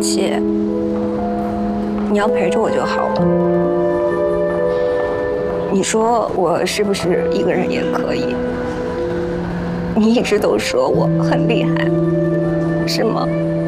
弃，你要陪着我就好了。你说我是不是一个人也可以？你一直都说我很厉害，是吗？